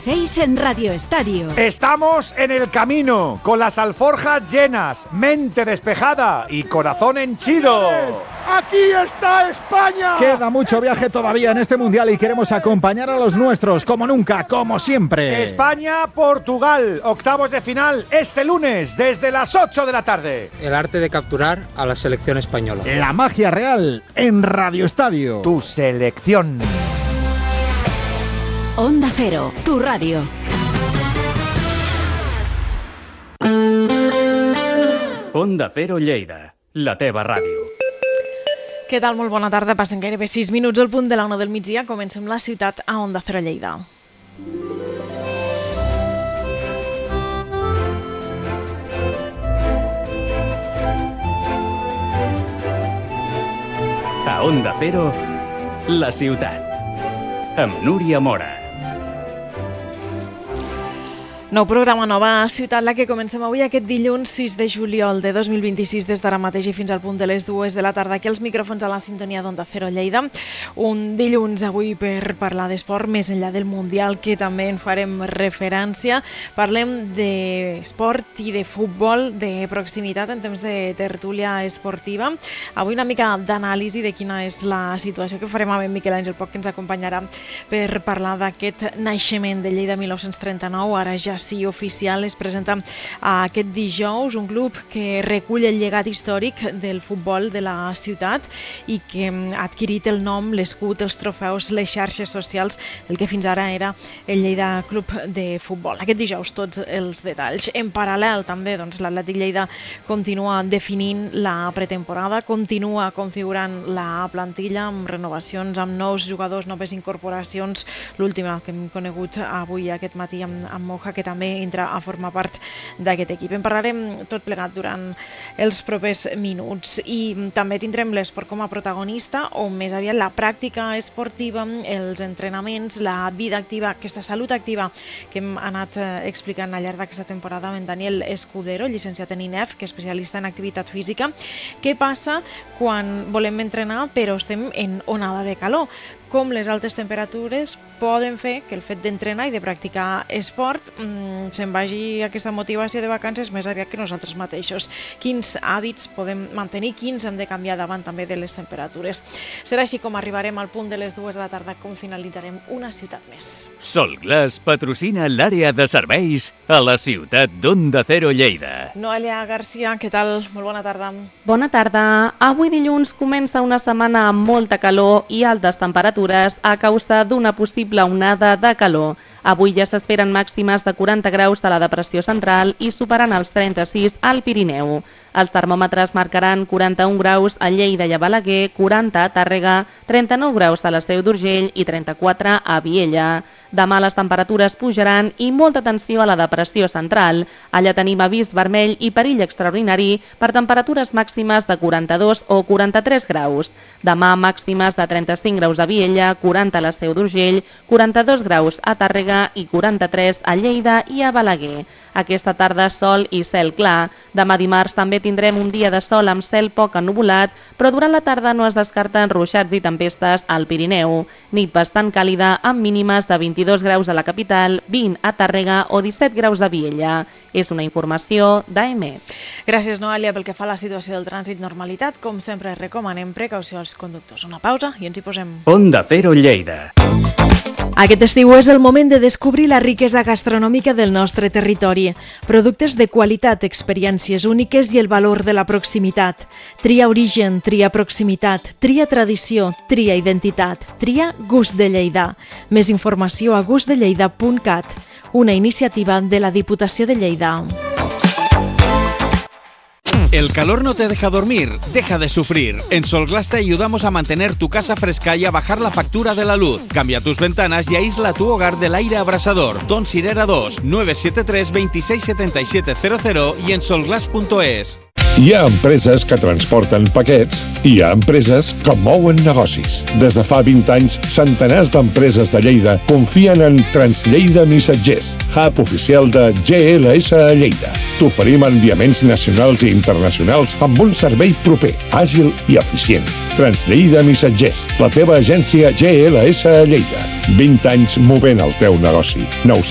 6 en Radio Estadio. Estamos en el camino, con las alforjas llenas, mente despejada y corazón henchido. ¡Aquí está España! Queda mucho viaje todavía en este Mundial y queremos acompañar a los nuestros, como nunca, como siempre. España-Portugal, octavos de final, este lunes, desde las 8 de la tarde. El arte de capturar a la selección española. La magia real en Radio Estadio. Tu selección. Onda Cero, tu radio. Onda Cero Lleida, la teva ràdio. Què tal? Molt bona tarda. Passen gairebé 6 minuts al punt de la 1 del migdia. Comencem la ciutat a Onda Cero Lleida. A Onda Cero, la ciutat. Amb Núria Mora. Nou programa, nova ciutat, la que comencem avui aquest dilluns 6 de juliol de 2026 des d'ara mateix i fins al punt de les 2 de la tarda aquí als micròfons a la sintonia d'Onda Cero Lleida. Un dilluns avui per parlar d'esport més enllà del Mundial, que també en farem referència. Parlem d'esport i de futbol de proximitat en temps de tertúlia esportiva. Avui una mica d'anàlisi de quina és la situació que farem amb en Miquel Àngel Poch, que ens acompanyarà per parlar d'aquest naixement de Lleida 1939, ara ja sí oficial. Es presenta aquest dijous un club que recull el llegat històric del futbol de la ciutat i que ha adquirit el nom, l'escut, els trofeus, les xarxes socials del que fins ara era el Lleida Club de Futbol. Aquest dijous tots els detalls. En paral·lel també l'Atlètic Lleida continua definint la pretemporada, continua configurant la plantilla amb renovacions, amb nous jugadors, noves incorporacions. L'última que hem conegut avui aquest matí amb Moja, que també entra a formar part d'aquest equip. En parlarem tot plegat durant els propers minuts i també tindrem l'esport com a protagonista, o més aviat la pràctica esportiva, els entrenaments, la vida activa, aquesta salut activa que hem anat explicant al llarg d'aquesta temporada amb en Daniel Escudero, llicenciat en INEF, que és especialista en activitat física. Què passa quan volem entrenar però estem en onada de calor? Com les altes temperatures poden fer que el fet d'entrenar i de practicar esport se'n vagi aquesta motivació de vacances més aviat que nosaltres mateixos. Quins hàbits podem mantenir, quins hem de canviar davant també de les temperatures. Serà així com arribarem al punt de les 2 de la tarda, com finalitzarem una ciutat més. Solglass patrocina l'àrea de serveis a la ciutat d'Onda Cero Lleida. Noelia Garcia, què tal? Molt bona tarda. Bona tarda. Avui dilluns comença una setmana amb molta calor i altes temperatures a causa d'una possible onada de calor. Avui ja s'esperen màximes de 40 graus a la depressió central i superant els 36 al Pirineu. Els termòmetres marcaran 41 graus a Lleida i a Balaguer, 40 a Tàrrega, 39 graus a la Seu d'Urgell i 34 a Viella. Demà les temperatures pujaran i molta atenció a la depressió central. Allà tenim avís vermell i perill extraordinari per temperatures màximes de 42 o 43 graus. Demà màximes de 35 graus a Viella, 40 a la Seu d'Urgell, 42 graus a Tàrrega i 43 a Lleida i a Balaguer. Aquesta tarda sol i cel clar. Demà dimarts també tindrem un dia de sol amb cel poc ennuvolat, però durant la tarda no es descarten ruixats i tempestes al Pirineu. Nit bastant càlida amb mínimes de 22 graus a la capital, 20 a Tàrrega o 17 graus a Viella. És una informació d'AEMET. Gràcies, Noelia, pel que fa a la situació del trànsit. Normalitat, com sempre recomanem precaució als conductors. Una pausa i ens hi posem. Onda Cero Lleida. Aquest estiu és el moment de descobrir la riquesa gastronòmica del nostre territori. Productes de qualitat, experiències úniques i el valor de la proximitat. Tria origen, tria proximitat, tria tradició, tria identitat, tria gust de Lleida. Més informació a gustdelleida.cat, una iniciativa de la Diputació de Lleida. El calor no te deja dormir, deja de sufrir. En Solglass te ayudamos a mantener tu casa fresca y a bajar la factura de la luz. Cambia tus ventanas y aísla tu hogar del aire abrasador. Don Sirera 2, 973 26 77 00 y en solglass.es. Hi ha empreses que transporten paquets i hi ha empreses que mouen negocis. Des de fa 20 anys, centenars d'empreses de Lleida confien en Translleida Missatgers, hub oficial de GLS a Lleida. T'oferim enviaments nacionals i internacionals amb un servei proper, àgil i eficient. Translleida Missatgers, la teva agència GLS a Lleida. 20 anys movent el teu negoci. 900